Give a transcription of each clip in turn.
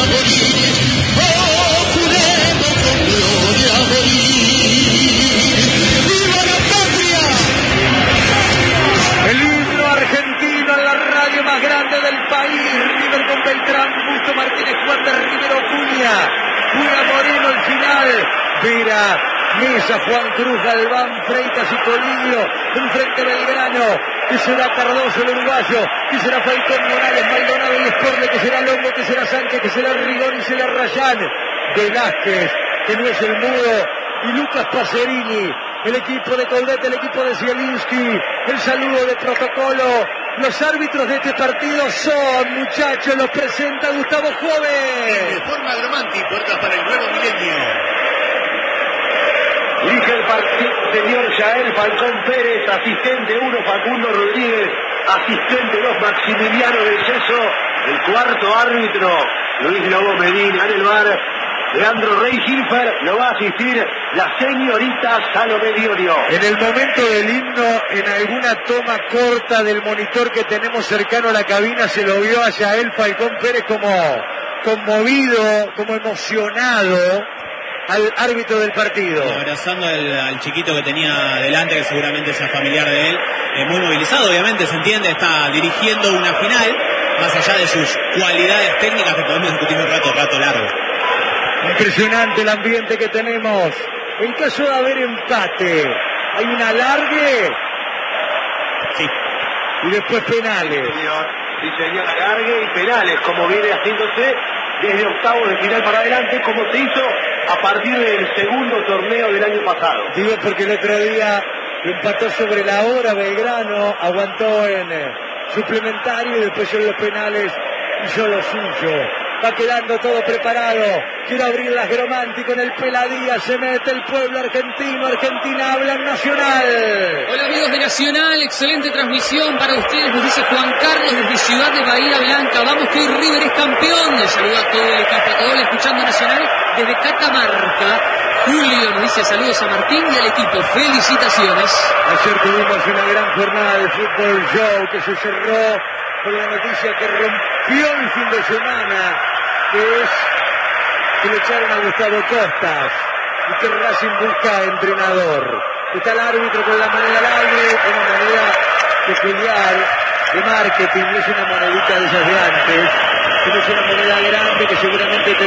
morir, oh, juremos con gloria a morir. ¡Viva la patria! El himno argentino en la radio más grande del país. River con Beltrán, Busto, Martínez, Wander, Rivero, Cunha Moreno al final. Vera, Mesa, Juan Cruz, Galván, Freitas y Colidio. Enfrente Belgrano, que será Cardoso el uruguayo, que será Falcón, Morales, Maldonado y Sporle, que será Longo, que será Sánchez, que será Rigón y será Rayán. Velázquez, que no es el mudo, y Lucas Pacerini. El equipo de Coudet, el equipo de Zielinski, el saludo de protocolo. Los árbitros de este partido son, muchachos, los presenta Gustavo Jove. De forma Agromanti, puertas para el nuevo milenio. Dirige el partido señor Yael Falcón Pérez, asistente 1 Facundo Rodríguez, asistente 2 Maximiliano del Yeso, el cuarto árbitro Luis Lobo Medina. En el bar, Leandro Rey Gilfer, lo va a asistir la señorita Salomé Diorio. En el momento del himno, en alguna toma corta del monitor que tenemos cercano a la cabina, se lo vio a Yael Falcón Pérez como conmovido, como emocionado al árbitro del partido. Y abrazando al chiquito que tenía delante, que seguramente es familiar de él, muy movilizado, obviamente, se entiende, está dirigiendo una final, más allá de sus cualidades técnicas que podemos discutir un rato largo. Impresionante el ambiente que tenemos. En caso de haber empate, hay un alargue. Sí. Y después penales. Sí, señor, alargue y penales, como viene haciéndose desde octavos de final para adelante, como se hizo a partir del segundo torneo del año pasado. Digo porque el otro día empató sobre la hora Belgrano, aguantó en suplementario y después en los penales hizo lo suyo. Va quedando todo preparado. Quiere abrir las Gromanti con el Peladía. Se mete el pueblo argentino. Argentina habla en Nacional. Hola amigos de Nacional, excelente transmisión para ustedes, nos dice Juan Carlos desde Ciudad de Bahía Blanca. Vamos que hoy River es campeón. Le saluda a todo el equipo, a todos escuchando Nacional desde Catamarca. Julio nos dice saludos a Martín y al equipo, felicitaciones. Ayer tuvimos una gran jornada de fútbol show que se cerró con la noticia que rompió el fin de semana, que es que le echaron a Gustavo Costas y que Racing busca entrenador. Está el árbitro con la moneda al aire, una moneda peculiar de marketing, no es una monedita de esas de antes, sino es una moneda grande que seguramente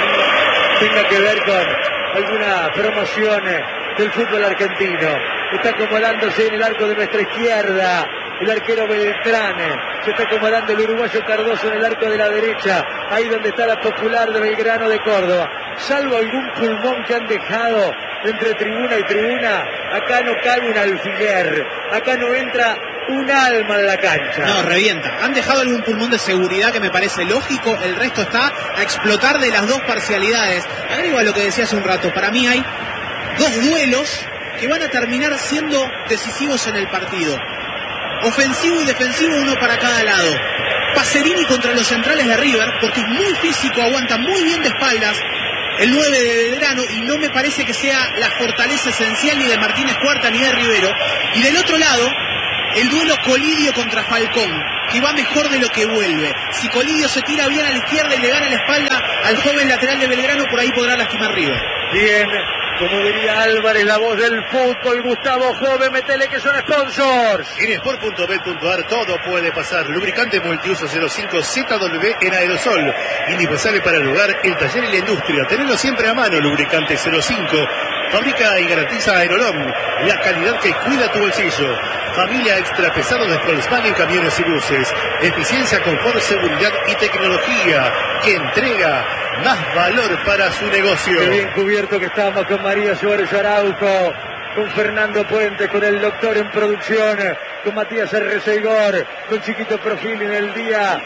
tenga que ver con alguna promoción del fútbol argentino. Está acomodándose en el arco de nuestra izquierda el arquero Beltrán, se está acomodando el uruguayo Cardoso en el arco de la derecha, ahí donde está la Popular de Belgrano de Córdoba. Salvo algún pulmón que han dejado entre tribuna y tribuna, acá no cabe un alfiler, acá no entra un alma en la cancha. No, revienta. Han dejado algún pulmón de seguridad que me parece lógico, el resto está a explotar de las dos parcialidades. Agrego a lo que decía hace un rato, para mí hay dos duelos que van a terminar siendo decisivos en el partido. Ofensivo y defensivo, uno para cada lado. Pacerini contra los centrales de River, porque es muy físico, aguanta muy bien de espaldas el 9 de Belgrano, y no me parece que sea la fortaleza esencial ni de Martínez Cuarta ni de Rivero. Y del otro lado, el duelo Colidio contra Falcón, que va mejor de lo que vuelve. Si Colidio se tira bien a la izquierda y le gana la espalda al joven lateral de Belgrano, por ahí podrá lastimar River. Bien, como diría Álvarez, la voz del fútbol, Gustavo Jove, metele que son sponsors. En sport.bet.ar todo puede pasar. Lubricante multiuso 05 ZW en aerosol. Indispensable para el hogar, el taller y la industria. Tenelo siempre a mano, lubricante 05. Fabrica y garantiza Aerolom, la calidad que cuida tu bolsillo. Familia extra pesado de Volkswagen Camiones y Buses. Eficiencia, confort, seguridad y tecnología que entrega más valor para su negocio. Qué bien cubierto que estamos con María Suárez Araujo, con Fernando Puente, con el doctor en producción, con Matías Arreceigor, con Chiquito Profil en el día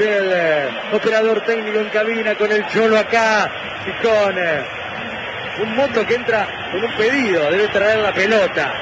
del operador técnico en cabina, con el Cholo acá y con un moto que entra con un pedido, debe traer la pelota,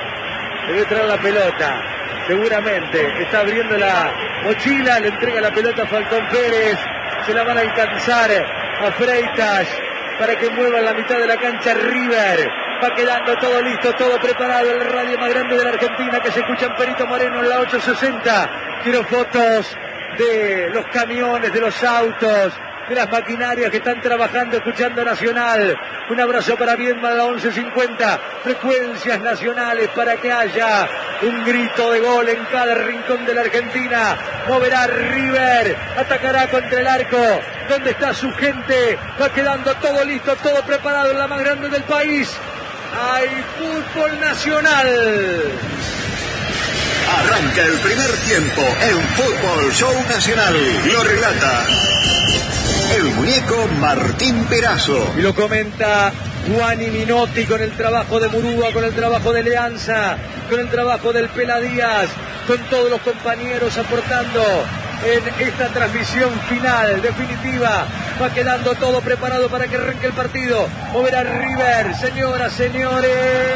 seguramente, está abriendo la mochila, le entrega la pelota a Falcón Pérez, se la van a alcanzar a Freitas para que mueva en la mitad de la cancha River. Va quedando todo listo, todo preparado, el radio más grande de la Argentina que se escucha en Perito Moreno en la 860. Quiero fotos de los camiones, de los autos, de las maquinarias que están trabajando, escuchando Nacional. Un abrazo para Viedma a la 11:50. Frecuencias nacionales para que haya un grito de gol en cada rincón de la Argentina. Moverá River, atacará contra el arco. ¿Dónde está su gente? Va quedando todo listo, todo preparado en la más grande del país. Hay fútbol nacional. Arranca el primer tiempo en Fútbol Show Nacional. Lo relata el muñeco Martín Perazo. Y lo comenta Juan y Minotti con el trabajo de Murúa, con el trabajo de Leanza, con el trabajo del Pela Díaz, con todos los compañeros aportando en esta transmisión final, definitiva. Va quedando todo preparado para que arranque el partido. Moverá River, señoras, señores,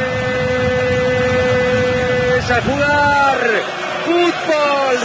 a jugar fútbol.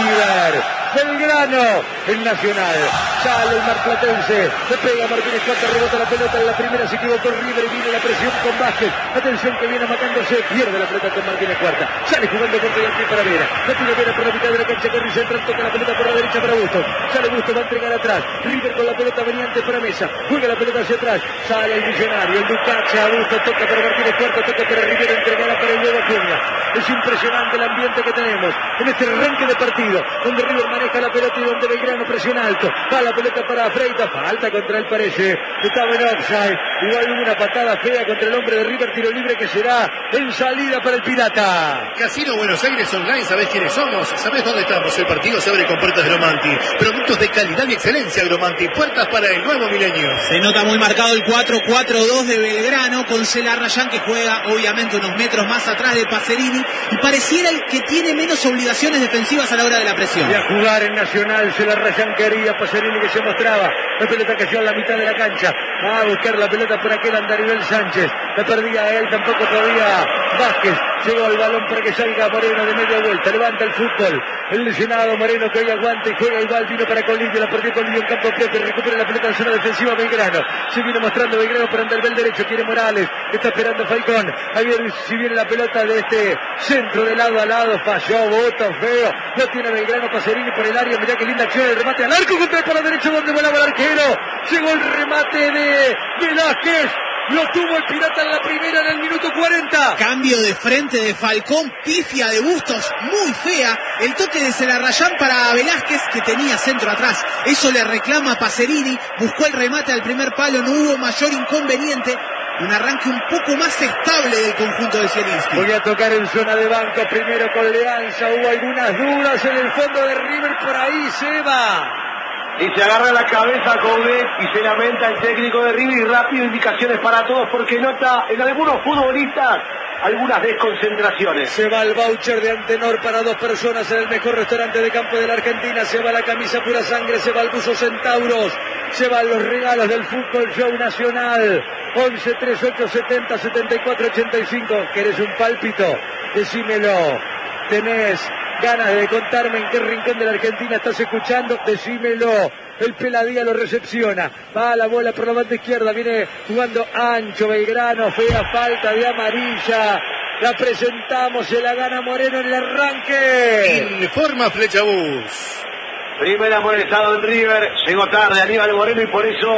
River, Belgrano, el Nacional. Sale el marplatense, le pega Martínez Cuarta, rebota la pelota en la primera, se equivocó River y viene la presión con Vázquez. Atención que viene matándose, pierde la pelota con Martínez Cuarta. Sale jugando contra el pie para Vera. La tira Vera por la mitad de la cancha, corre central, toca la pelota por la derecha para Bustos. Sale Bustos, va a entregar atrás. River con la pelota venía antes para Mesa. Juega la pelota hacia atrás. Sale el Millonario, el Ducacha, Bustos, toca para Martínez Cuarta, toca para River, entregará para el nuevo Acuña. Es impresionante el ambiente que tenemos en este arranque de partido, donde River maneja la pelota y donde Belgrano presiona alto. Va la pelota para Freitas, falta contra él parece. Estaba en offside. Igual hubo una patada fea contra el hombre de River, tiro libre que será en salida para el Pirata. Casino Buenos Aires Online, ¿sabés quiénes somos? ¿Sabés dónde estamos? El partido se abre con puertas Gromanti. Productos de calidad y excelencia Gromanti. Puertas para el nuevo milenio. Se nota muy marcado el 4-4-2 de Belgrano, con Celarrayán que juega obviamente unos metros más atrás de Pacerini y pareciera el que tiene menos obligaciones defensivas a la hora de la presión. Y a jugar en Nacional, Celarrayán quería, Pacerini que se mostraba. La pelota cayó a la mitad de la cancha. Va a buscar la pelota por aquel Andaribel Sánchez. La perdía él, tampoco podía Vázquez. Llegó al balón para que salga Moreno de media vuelta. Levanta el fútbol. El lesionado Moreno que hoy aguanta y juega igual. Vino para Colillo. La perdió Colillo en campo propio. Recupera la pelota en zona defensiva Belgrano. Se viene mostrando Belgrano por Andaribel derecho. Quiere Morales. Está esperando Falcón. Ahí viene, si viene la pelota de este centro de lado a lado. Falló. Voto feo. No tiene Belgrano. Pacerini por el área. Mirá qué linda acción. El remate al arco contra el palo derecho donde volaba el arquero. Llegó el remate de Velázquez. Lo tuvo el Pirata en la primera en el minuto 40. Cambio de frente de Falcón, pifia de Bustos, muy fea. El toque de Celarrayán para Velázquez, que tenía centro atrás. Eso le reclama Pacerini. Buscó el remate al primer palo, no hubo mayor inconveniente. Un arranque un poco más estable del conjunto de Zielinski. Voy a tocar en zona de banco primero con Leanza. Hubo algunas dudas en el fondo de River. Por ahí se va. Y se agarra la cabeza Coudet y se lamenta el técnico de River y rápido indicaciones para todos porque nota en algunos futbolistas algunas desconcentraciones. Se va el voucher de Antenor para 2 personas en el mejor restaurante de campo de la Argentina. Se va la camisa pura sangre, se va el buzo Centauros, se van los regalos del Fútbol Show Nacional. 11 38 70 74 85. ¿Querés un pálpito? Decímelo. ¿Tenés ganas de contarme en qué rincón de la Argentina estás escuchando? Decímelo. El Peladía lo recepciona. Va la bola por la banda izquierda. Viene jugando ancho Belgrano. Fea falta de amarilla. La presentamos. Se la gana Moreno en el arranque. Informa Flechabús. Primera amonestada en River. Llegó tarde Aníbal Moreno y por eso